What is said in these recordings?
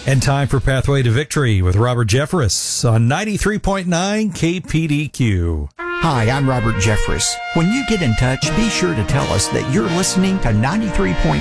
And time for Pathway to Victory with Robert Jeffress on 93.9 KPDQ. Hi, I'm Robert Jeffress. When you get in touch, be sure to tell us that you're listening to 93.9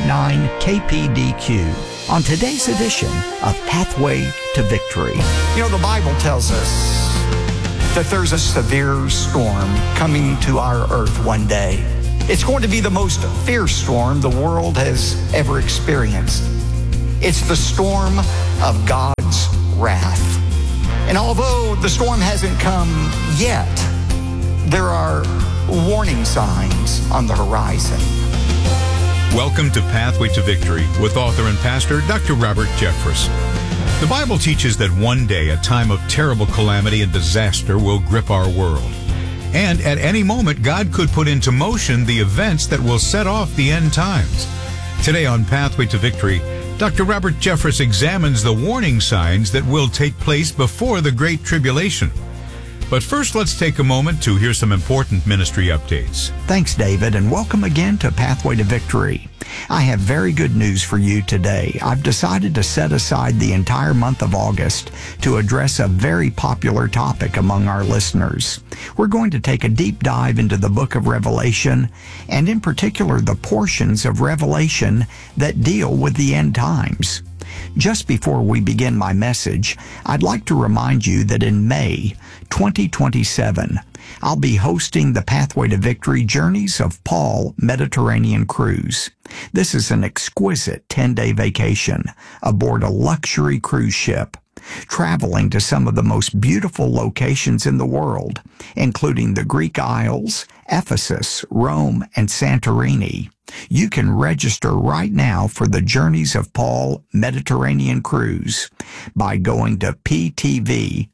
KPDQ on today's edition of Pathway to Victory. You know, the Bible tells us that there's a severe storm coming to our earth one day. It's going to be the most fierce storm the world has ever experienced. It's the storm of God's wrath. And although the storm hasn't come yet, there are warning signs on the horizon. Welcome to Pathway to Victory with author and pastor Dr. Robert Jeffress. The Bible teaches that one day a time of terrible calamity and disaster will grip our world. And at any moment, God could put into motion the events that will set off the end times. Today on Pathway to Victory, Dr. Robert Jeffress examines the warning signs that will take place before the Great Tribulation. But first, let's take a moment to hear some important ministry updates. Thanks, David, and welcome again to Pathway to Victory. I have very good news for you today. I've decided to set aside the entire month of August to address a very popular topic among our listeners. We're going to take a deep dive into the book of Revelation, and in particular the portions of Revelation that deal with the end times. Just before we begin my message, I'd like to remind you that in May 2027, I'll be hosting the Pathway to Victory Journeys of Paul Mediterranean Cruise. This is an exquisite 10-day vacation aboard a luxury cruise ship, traveling to some of the most beautiful locations in the world, including the Greek Isles, Ephesus, Rome, and Santorini. You can register right now for the Journeys of Paul Mediterranean Cruise by going to ptv.org.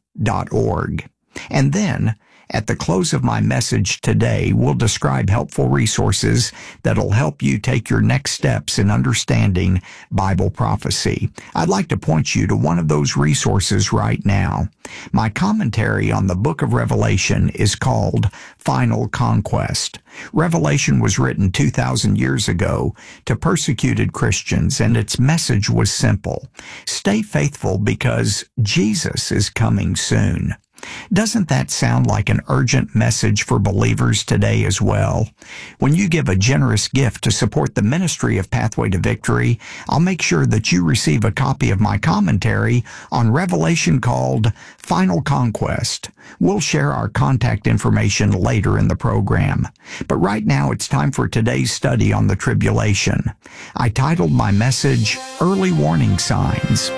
And then, at the close of my message today, we'll describe helpful resources that'll help you take your next steps in understanding Bible prophecy. I'd like to point you to one of those resources right now. My commentary on the book of Revelation is called Final Conquest. Revelation was written 2,000 years ago to persecuted Christians, and its message was simple. Stay faithful because Jesus is coming soon. Doesn't that sound like an urgent message for believers today as well? When you give a generous gift to support the ministry of Pathway to Victory, I'll make sure that you receive a copy of my commentary on Revelation called Final Conquest. We'll share our contact information later in the program. But right now it's time for today's study on the tribulation. I titled my message, Early Warning Signs.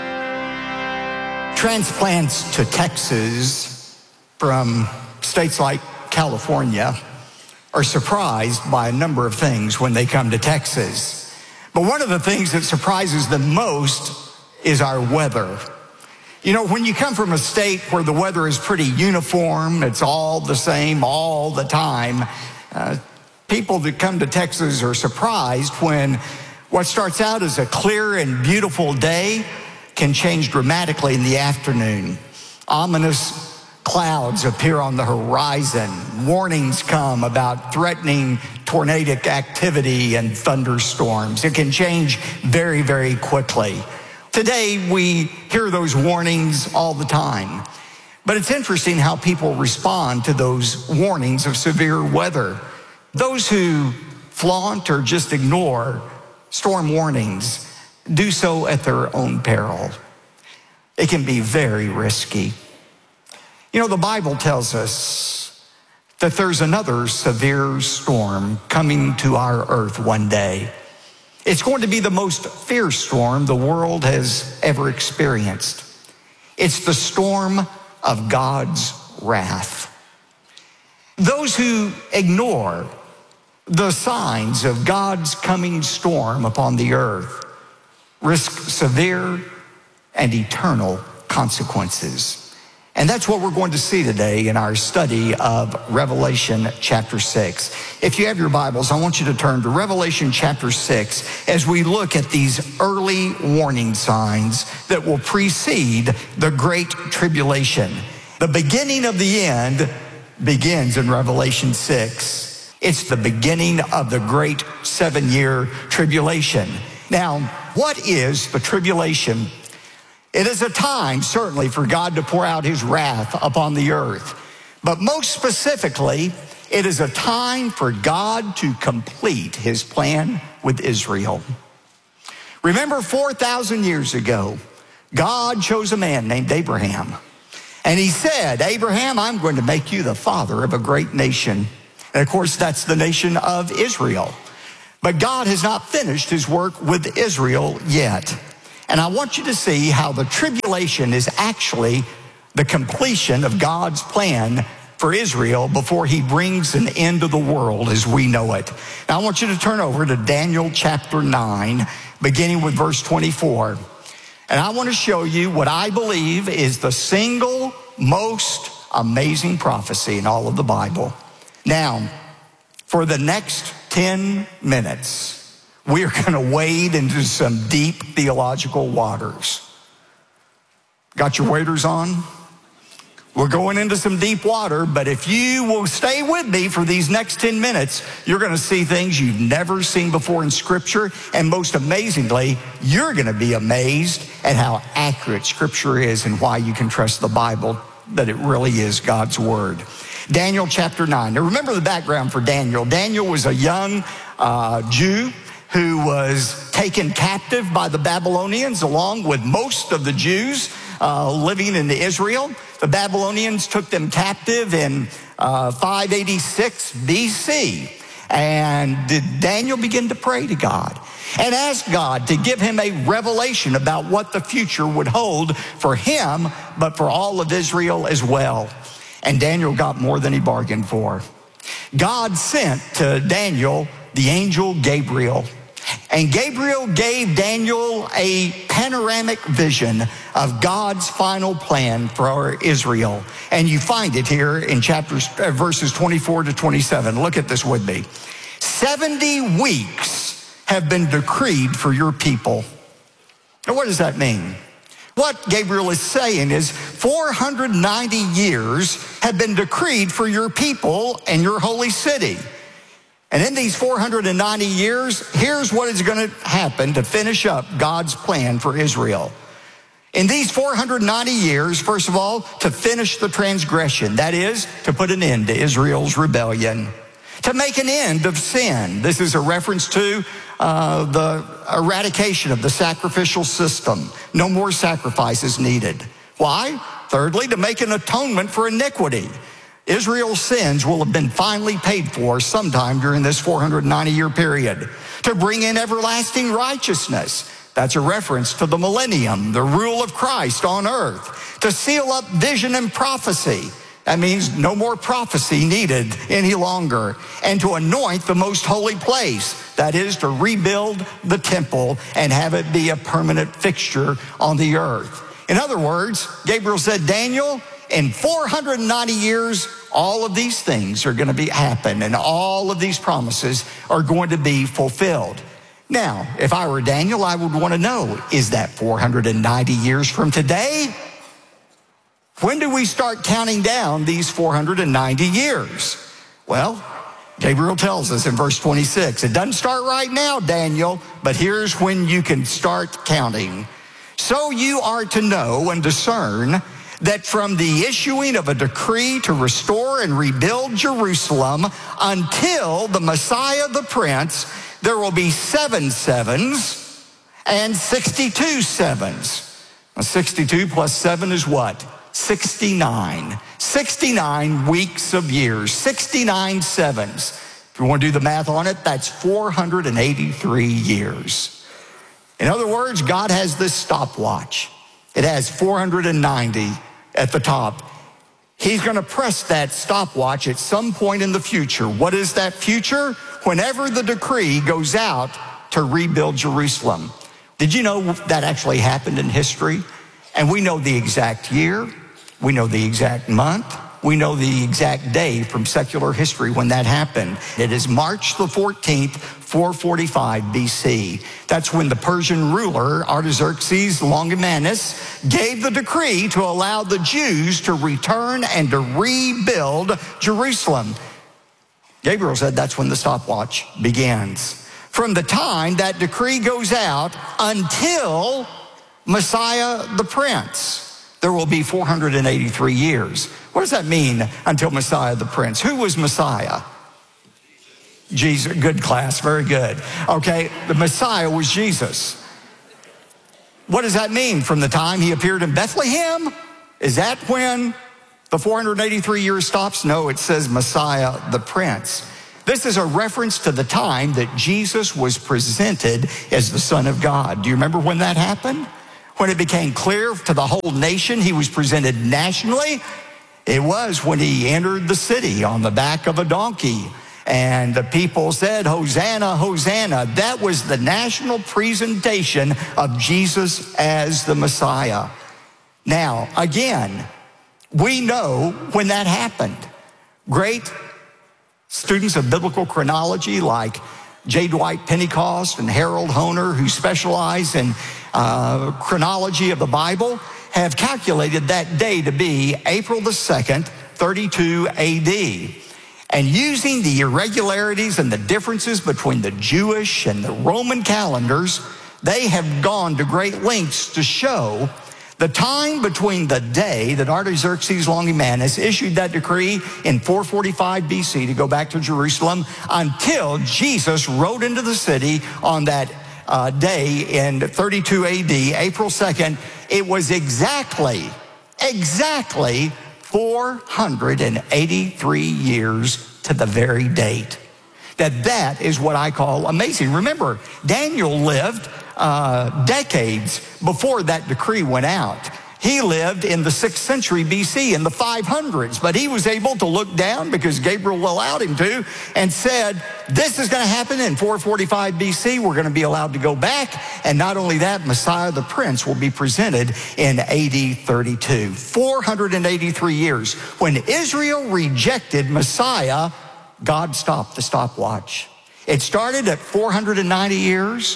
Transplants to Texas from states like California are surprised by a number of things when they come to Texas. But one of the things that surprises them most is our weather. You know, when you come from a state where the weather is pretty uniform, it's all the same all the time, people that come to Texas are surprised when what starts out as a clear and beautiful day can change dramatically in the afternoon. Ominous clouds appear on the horizon. Warnings come about threatening tornadic activity and thunderstorms. It can change very, very quickly. Today, we hear those warnings all the time. But it's interesting how people respond to those warnings of severe weather. Those who flaunt or just ignore storm warnings do so at their own peril. It can be very risky. You know, the Bible tells us that there's another severe storm coming to our earth one day. It's going to be the most fierce storm the world has ever experienced. It's the storm of God's wrath. Those who ignore the signs of God's coming storm upon the earth risk severe and eternal consequences. And that's what we're going to see today in our study of Revelation chapter 6. If you have your Bibles, I want you to turn to Revelation chapter 6 as we look at these early warning signs that will precede the Great Tribulation. The beginning of the end begins in Revelation 6. It's the beginning of the great 7-year tribulation. Now, what is the tribulation? It is a time, certainly, for God to pour out his wrath upon the earth. But most specifically, it is a time for God to complete his plan with Israel. Remember, 4,000 years ago, God chose a man named Abraham. And he said, Abraham, I'm going to make you the father of a great nation. And of course, that's the nation of Israel. But God has not finished his work with Israel yet. And I want you to see how the tribulation is actually the completion of God's plan for Israel before he brings an end to the world as we know it. Now I want you to turn over to Daniel chapter 9, beginning with verse 24. And I want to show you what I believe is the single most amazing prophecy in all of the Bible. Now, for the next 10 minutes, we are going to wade into some deep theological waters. Got your waders on? We're going into some deep water, but if you will stay with me for these next 10 minutes, you're going to see things you've never seen before in Scripture, and most amazingly, you're going to be amazed at how accurate Scripture is and why you can trust the Bible, that it really is God's Word. Daniel chapter 9. Now remember the background for Daniel. Daniel was a young Jew who was taken captive by the Babylonians along with most of the Jews living in Israel. The Babylonians took them captive in 586 BC. And Daniel began to pray to God and ask God to give him a revelation about what the future would hold for him, but for all of Israel as well. And Daniel got more than he bargained for. God sent to Daniel the angel Gabriel. And Gabriel gave Daniel a panoramic vision of God's final plan for Israel. And you find it here in verses 24 to 27. Look at this with me. 70 weeks have been decreed for your people. Now, what does that mean? What Gabriel is saying is 490 years have been decreed for your people and your holy city. And in these 490 years, here's what is going to happen to finish up God's plan for Israel. In these 490 years, first of all, to finish the transgression, that is, to put an end to Israel's rebellion, to make an end of sin. This is a reference to the eradication of the sacrificial system. No more sacrifices needed. Why? Thirdly, to make an atonement for iniquity. Israel's sins will have been finally paid for sometime during this 490-year period. To bring in everlasting righteousness. That's a reference to the millennium, the rule of Christ on earth. To seal up vision and prophecy. That means no more prophecy needed any longer. And to anoint the most holy place. That is, to rebuild the temple and have it be a permanent fixture on the earth. In other words, Gabriel said, Daniel, in 490 years, all of these things are going to happen, and all of these promises are going to be fulfilled. Now, if I were Daniel, I would want to know, is that 490 years from today? When do we start counting down these 490 years? Well, Gabriel tells us in verse 26, it doesn't start right now, Daniel, but here's when you can start counting. So you are to know and discern that from the issuing of a decree to restore and rebuild Jerusalem until the Messiah the Prince, there will be 7 sevens and 62 sevens. Now, 62 plus 7 is what? 69. 69 weeks of years, 69 sevens. If you want to do the math on it, that's 483 years. In other words, God has this stopwatch. It has 490 at the top. He's going to press that stopwatch at some point in the future. What is that future? Whenever the decree goes out to rebuild Jerusalem. Did you know that actually happened in history? And we know the exact year. We know the exact month. We know the exact day from secular history when that happened. It is March the 14th, 445 BC. That's when the Persian ruler, Artaxerxes Longimanus, gave the decree to allow the Jews to return and to rebuild Jerusalem. Gabriel said that's when the stopwatch begins. From the time that decree goes out until Messiah the Prince. There will be 483 years. What does that mean until Messiah the Prince? Who was Messiah? Jesus. Good class, very good. Okay, the Messiah was Jesus. What does that mean? From the time he appeared in Bethlehem? Is that when the 483 years stops? No, it says Messiah the Prince. This is a reference to the time that Jesus was presented as the Son of God. Do you remember when that happened? When it became clear to the whole nation he was presented nationally? It was when he entered the city on the back of a donkey. And the people said, Hosanna, Hosanna. That was the national presentation of Jesus as the Messiah. Now, again, we know when that happened. Great students of biblical chronology like J. Dwight Pentecost and Harold Hoehner, who specialize in chronology of the Bible, have calculated that day to be April the 2nd, 32 AD. And using the irregularities and the differences between the Jewish and the Roman calendars, they have gone to great lengths to show the time between the day that Artaxerxes Longimanus issued that decree in 445 BC to go back to Jerusalem until Jesus rode into the city on that day in 32 AD, April 2nd. It was exactly 483 years to the very date. That is what I call amazing. Remember, Daniel lived decades before that decree went out. He lived in the 6th century BC, in the 500s, but he was able to look down because Gabriel allowed him to and said, this is going to happen in 445 BC. We're going to be allowed to go back. And not only that, Messiah the Prince will be presented in AD 32. 483 years. When Israel rejected Messiah, God stopped the stopwatch. It started at 490 years.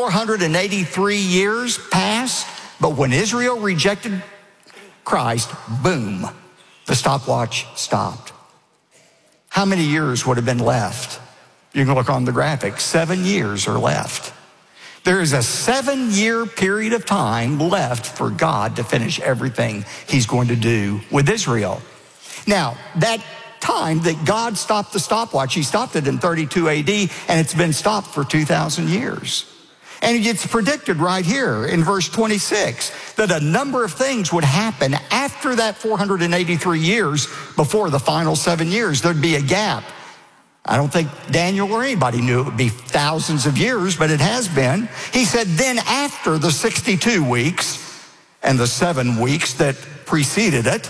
483 years passed. But when Israel rejected Christ, boom, the stopwatch stopped. How many years would have been left? You can look on the graphic. 7 years are left. There is a 7-year period of time left for God to finish everything he's going to do with Israel. Now, that time that God stopped the stopwatch, he stopped it in 32 AD, and it's been stopped for 2,000 years. And it's predicted right here in verse 26 that a number of things would happen after that 483 years before the final 7 years. There'd be a gap. I don't think Daniel or anybody knew it would be thousands of years, but it has been. He said, then after the 62 weeks and the 7 weeks that preceded it,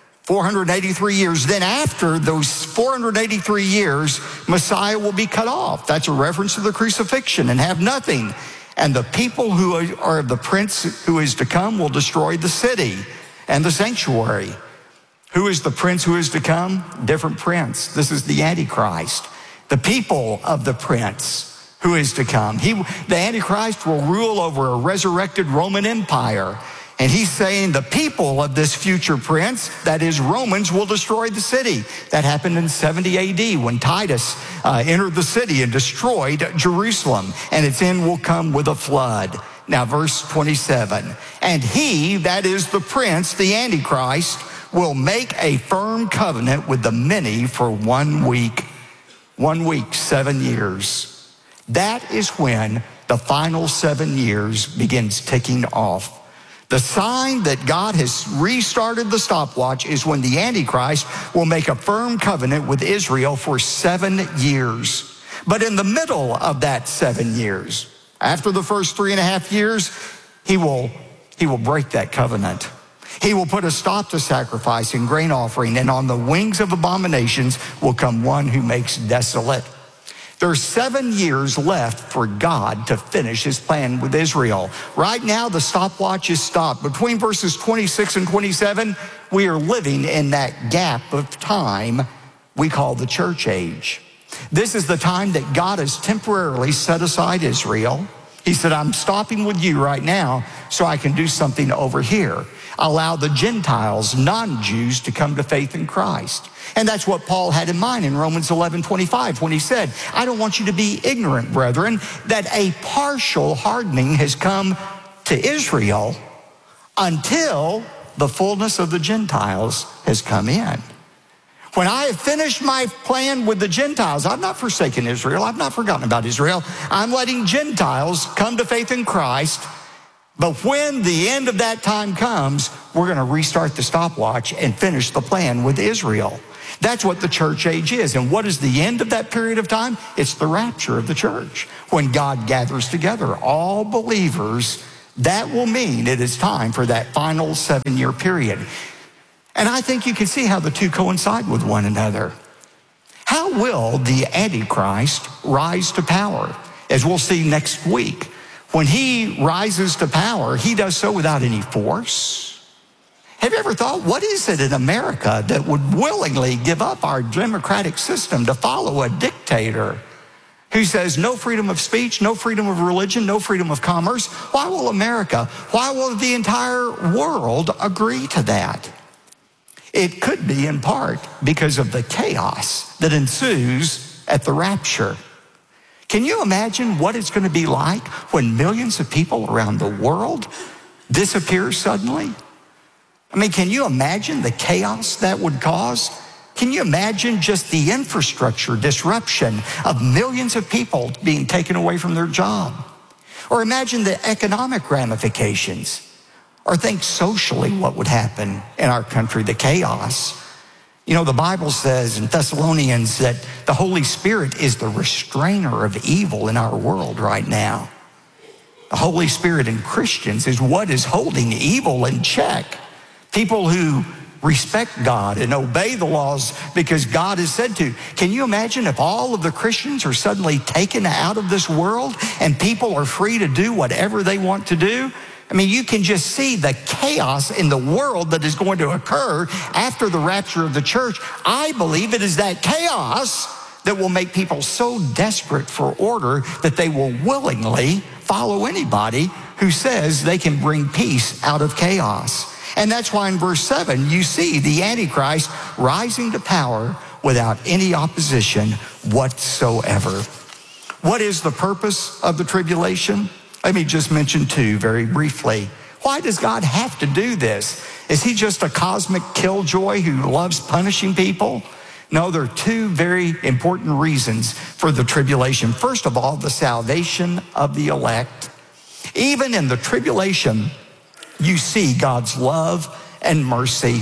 483 years, then after those 483 years, Messiah will be cut off. That's a reference to the crucifixion and have nothing. And the people who are the prince who is to come will destroy the city and the sanctuary. Who is the prince who is to come? Different prince. This is the Antichrist. The people of the prince who is to come. The Antichrist will rule over a resurrected Roman Empire. And he's saying the people of this future prince, that is Romans, will destroy the city. That happened in 70 AD when Titus entered the city and destroyed Jerusalem. And its end will come with a flood. Now, verse 27. And he, that is the prince, the Antichrist, will make a firm covenant with the many for 1 week. 1 week, 7 years. That is when the final 7 years begins ticking off. The sign that God has restarted the stopwatch is when the Antichrist will make a firm covenant with Israel for 7 years. But in the middle of that 7 years, after the first 3.5 years, he will break that covenant. He will put a stop to sacrifice and grain offering, and on the wings of abominations will come one who makes desolate. There's 7 years left for God to finish his plan with Israel. Right now, the stopwatch is stopped. Between verses 26 and 27, we are living in that gap of time we call the church age. This is the time that God has temporarily set aside Israel. He said, I'm stopping with you right now so I can do something over here. Allow the Gentiles, non-Jews, to come to faith in Christ. And that's what Paul had in mind in Romans 11:25 when he said, I don't want you to be ignorant, brethren, that a partial hardening has come to Israel until the fullness of the Gentiles has come in. When I have finished my plan with the Gentiles, I've not forsaken Israel. I've not forgotten about Israel. I'm letting Gentiles come to faith in Christ. But when the end of that time comes, we're going to restart the stopwatch and finish the plan with Israel. That's what the church age is. And what is the end of that period of time? It's the rapture of the church. When God gathers together all believers, that will mean it is time for that final 7-year period. And I think you can see how the two coincide with one another. How will the Antichrist rise to power? As we'll see next week, when he rises to power, he does so without any force. Have you ever thought, what is it in America that would willingly give up our democratic system to follow a dictator who says no freedom of speech, no freedom of religion, no freedom of commerce? Why will America, why will the entire world agree to that? It could be in part because of the chaos that ensues at the rapture. Can you imagine what it's going to be like when millions of people around the world disappear suddenly? I mean, can you imagine the chaos that would cause? Can you imagine just the infrastructure disruption of millions of people being taken away from their job? Or imagine the economic ramifications. Or think socially what would happen in our country, the chaos. You know, the Bible says in Thessalonians that the Holy Spirit is the restrainer of evil in our world right now. The Holy Spirit in Christians is what is holding evil in check. People who respect God and obey the laws because God has said to. Can you imagine if all of the Christians are suddenly taken out of this world and people are free to do whatever they want to do? I mean, you can just see the chaos in the world that is going to occur after the rapture of the church. I believe it is that chaos that will make people so desperate for order that they will willingly follow anybody who says they can bring peace out of chaos. And that's why in verse 7, you see the Antichrist rising to power without any opposition whatsoever. What is the purpose of the tribulation? Let me just mention two very briefly. Why does God have to do this? Is he just a cosmic killjoy who loves punishing people? No, there are two very important reasons for the tribulation. First of all, the salvation of the elect. Even in the tribulation, you see God's love and mercy.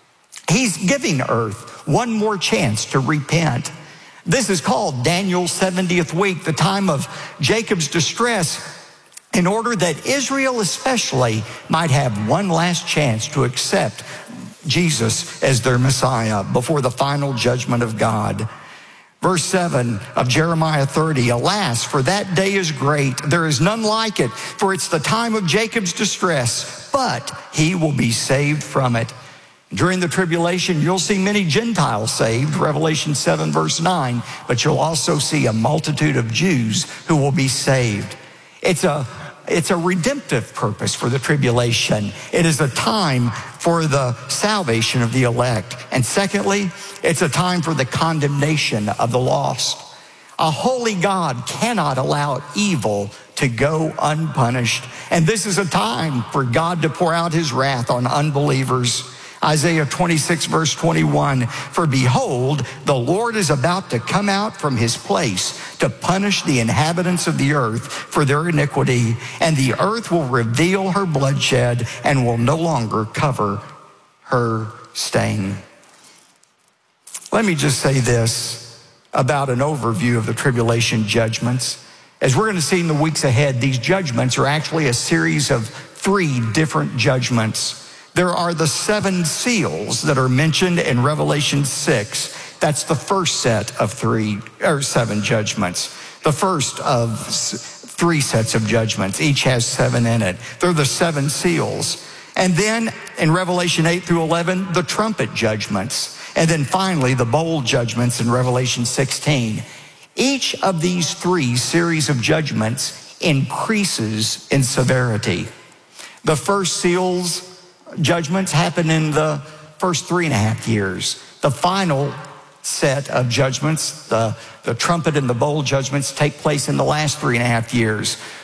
He's giving earth one more chance to repent. This is called Daniel's 70th week, the time of Jacob's distress, in order that Israel especially might have one last chance to accept Jesus as their Messiah before the final judgment of God. Verse 7 of Jeremiah 30, alas, for that day is great. There is none like it, for it's the time of Jacob's distress, but he will be saved from it. During the tribulation, you'll see many Gentiles saved, Revelation 7, verse 9, but you'll also see a multitude of Jews who will be saved. It's a redemptive purpose for the tribulation. It is a time for the salvation of the elect. And secondly, it's a time for the condemnation of the lost. A holy God cannot allow evil to go unpunished. And this is a time for God to pour out his wrath on unbelievers. Isaiah 26, verse 21, for behold, the Lord is about to come out from his place to punish the inhabitants of the earth for their iniquity, and the earth will reveal her bloodshed and will no longer cover her stain. Let me just say this about an overview of the tribulation judgments. As we're going to see in the weeks ahead, these judgments are actually a series of 3 different judgments. There are the 7 seals that are mentioned in Revelation 6. That's the first set of 7 judgments. The first of 3 sets of judgments. Each has 7 in it. They're the 7 seals. And then in Revelation 8 through 11, the trumpet judgments. And then finally, the bowl judgments in Revelation 16. Each of these 3 series of judgments increases in severity. The first seals judgments happen in the first 3.5 years. The final set of judgments, the trumpet and the bowl judgments, take place in the last 3.5 years.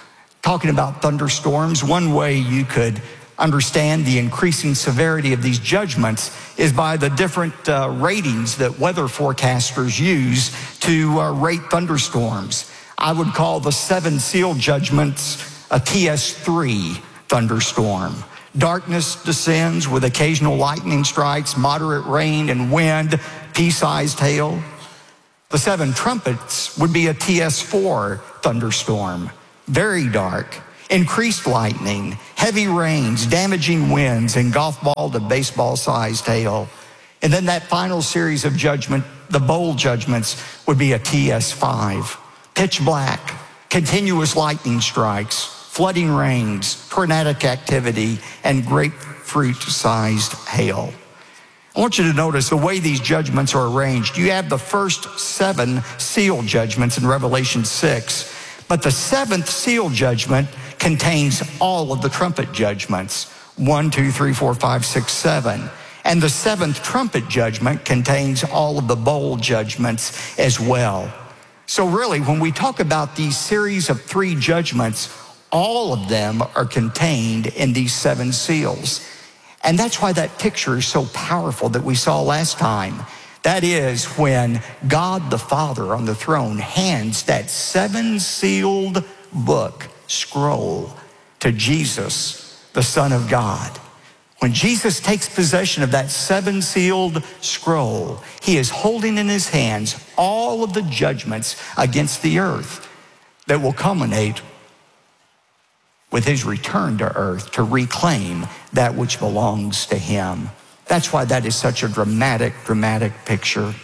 talking about thunderstorms. One way you could understand the increasing severity of these judgments is by the different ratings that weather forecasters use to rate thunderstorms. I would call the 7 seal judgments a TS3 thunderstorm. Darkness descends with occasional lightning strikes, moderate rain and wind, pea-sized hail. The 7 trumpets would be a TS4 thunderstorm. Very dark, increased lightning, heavy rains, damaging winds, and golf ball to baseball-sized hail. And then that final series of judgment, the bowl judgments, would be a TS5. Pitch black, continuous lightning strikes, flooding rains, tornadic activity, and grapefruit-sized hail. I want you to notice the way these judgments are arranged. You have the first 7 seal judgments in Revelation 6, but the 7th seal judgment contains all of the trumpet judgments, 1, 2, 3, 4, 5, 6, 7. And the 7th trumpet judgment contains all of the bowl judgments as well. So really, when we talk about these series of 3 judgments, all of them are contained in these 7 seals. And that's why that picture is so powerful that we saw last time. That is when God the Father on the throne hands that 7-sealed book, scroll, to Jesus, the Son of God. When Jesus takes possession of that 7-sealed scroll, he is holding in his hands all of the judgments against the earth that will culminate with his return to earth to reclaim that which belongs to him. That's why that is such a dramatic picture.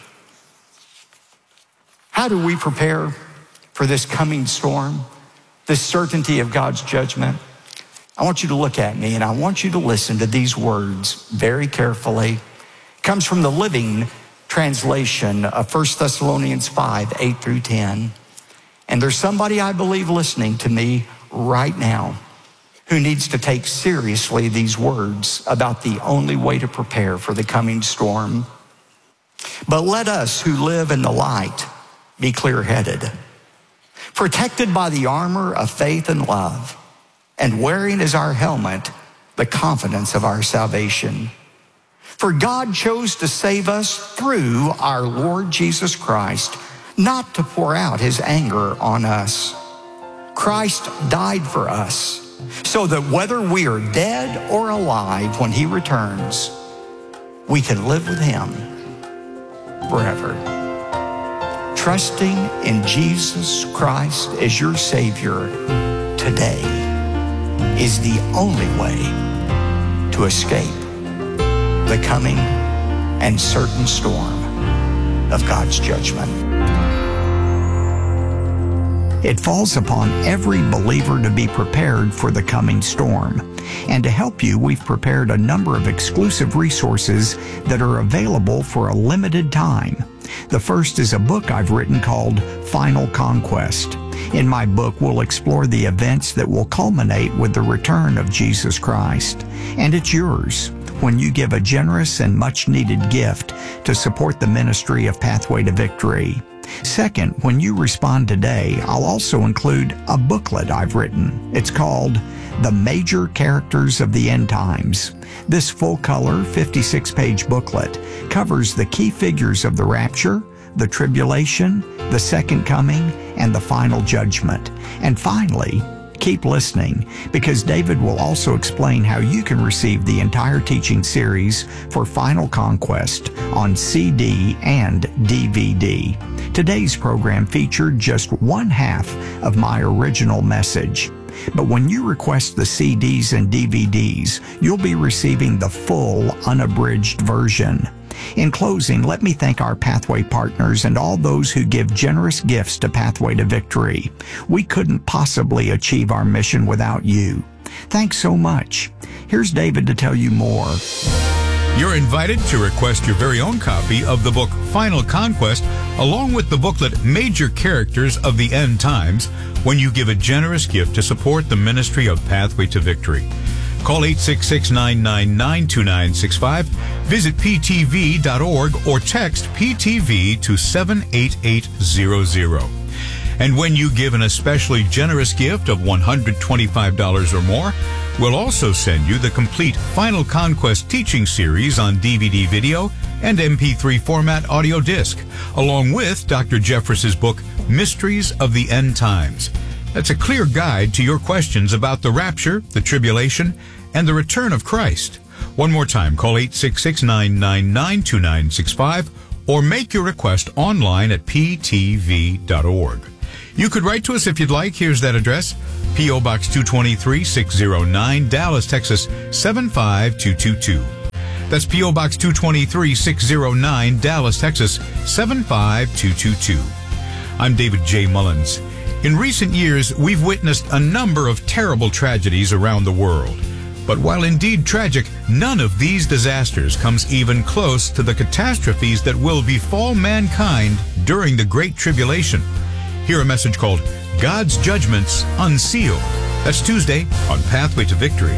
How do we prepare for this coming storm, this certainty of God's judgment? I want you to look at me and I want you to listen to these words very carefully. It comes from the Living Translation of 1 Thessalonians 5, 8 through 10. And there's somebody I believe listening to me right now who needs to take seriously these words about the only way to prepare for the coming storm. But let us who live in the light be clear-headed, protected by the armor of faith and love, and wearing as our helmet the confidence of our salvation. For God chose to save us through our Lord Jesus Christ, not to pour out his anger on us. Christ died for us, so that whether we are dead or alive when he returns, we can live with him forever. Trusting in Jesus Christ as your Savior today is the only way to escape the coming and certain storm of God's judgment. It falls upon every believer to be prepared for the coming storm. And to help you, we've prepared a number of exclusive resources that are available for a limited time. The first is a book I've written called Final Conquest. In my book, we'll explore the events that will culminate with the return of Jesus Christ. And it's yours when you give a generous and much-needed gift to support the ministry of Pathway to Victory. Second, when you respond today, I'll also include a booklet I've written. It's called The Major Characters of the End Times. This full-color, 56-page booklet covers the key figures of the rapture, the tribulation, the second coming, and the final judgment. And finally, keep listening, because David will also explain how you can receive the entire teaching series for Final Conquest on CD and DVD. Today's program featured just one half of my original message. But when you request the CDs and DVDs, you'll be receiving the full, unabridged version. In closing, let me thank our Pathway partners and all those who give generous gifts to Pathway to Victory. We couldn't possibly achieve our mission without you. Thanks so much. Here's David to tell you more. You're invited to request your very own copy of the book Final Conquest, along with the booklet Major Characters of the End Times, when you give a generous gift to support the ministry of Pathway to Victory. Call 866-999-2965, visit ptv.org, or text PTV to 78800. And when you give an especially generous gift of $125 or more, we'll also send you the complete Final Conquest teaching series on DVD video and MP3 format audio disc, along with Dr. Jeffress's book, Mysteries of the End Times. That's a clear guide to your questions about the rapture, the tribulation, and the return of Christ. One more time, call 866-999-2965 or make your request online at ptv.org. You could write to us if you'd like. Here's that address: P.O. Box 223, 609, Dallas, Texas 75222. That's P.O. Box 223, 609, Dallas, Texas 75222. I'm David J. Mullins. In recent years, we've witnessed a number of terrible tragedies around the world. But while indeed tragic, none of these disasters comes even close to the catastrophes that will befall mankind during the Great Tribulation. Hear a message called God's Judgments Unsealed. That's Tuesday on Pathway to Victory.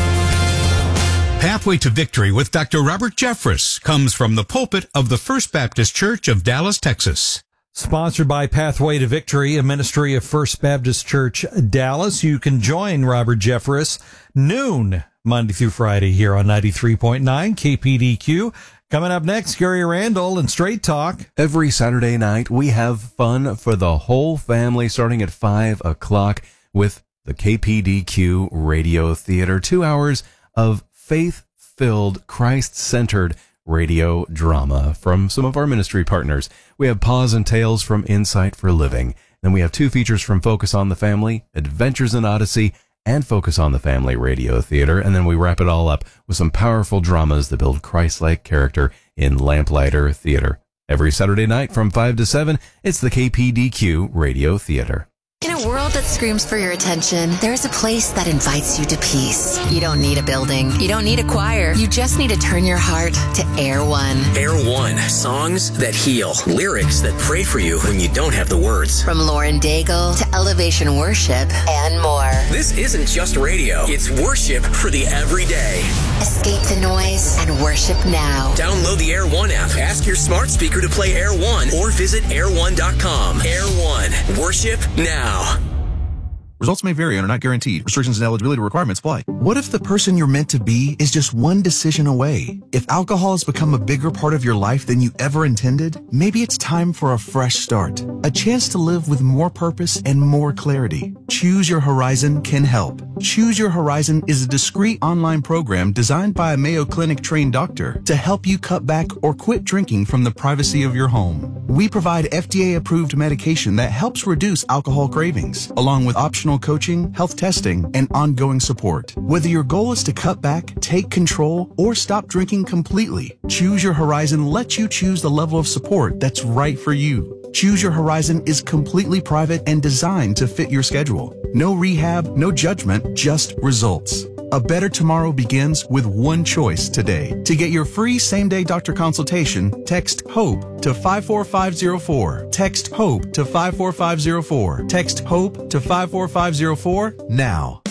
Pathway to Victory with Dr. Robert Jeffress comes from the pulpit of the First Baptist Church of Dallas, Texas. Sponsored by Pathway to Victory, a ministry of First Baptist Church, Dallas. You can join Robert Jeffress noon, Monday through Friday here on 93.9 KPDQ. Coming up next, Gary Randall and Straight Talk. Every Saturday night, we have fun for the whole family starting at 5 o'clock with the KPDQ Radio Theater. 2 hours of faith-filled, Christ-centered radio drama from some of our ministry partners. We have Pause and Tales from Insight for Living. Then we have 2 features from Focus on the Family, Adventures in Odyssey, and Focus on the Family Radio Theater. And then we wrap it all up with some powerful dramas that build Christ-like character in Lamplighter Theater. Every Saturday night from 5 to 7, it's the KPDQ Radio Theater. In a world that screams for your attention, there's a place that invites you to peace. You don't need a building. You don't need a choir. You just need to turn your heart to Air One. Air One, songs that heal, lyrics that pray for you when you don't have the words. From Lauren Daigle to Elevation Worship and more. This isn't just radio. It's worship for the everyday. Escape the noise and worship now. Download the Air One app. Ask your smart speaker to play Air One or visit air1.com. Air One, worship now. Results may vary and are not guaranteed. Restrictions and eligibility requirements apply. What if the person you're meant to be is just one decision away? If alcohol has become a bigger part of your life than you ever intended, maybe it's time for a fresh start. A chance to live with more purpose and more clarity. Choose Your Horizon can help. Choose Your Horizon is a discreet online program designed by a Mayo Clinic trained doctor to help you cut back or quit drinking from the privacy of your home. We provide FDA-approved medication that helps reduce alcohol cravings, along with optional coaching, health testing, and ongoing support. Whether your goal is to cut back, take control, or stop drinking completely, Choose Your Horizon lets you choose the level of support that's right for you. Choose Your Horizon is completely private and designed to fit your schedule. No rehab, no judgment, just results. A better tomorrow begins with one choice today. To get your free same-day doctor consultation, text HOPE to 54504. Text HOPE to 54504. Text HOPE to 54504 now.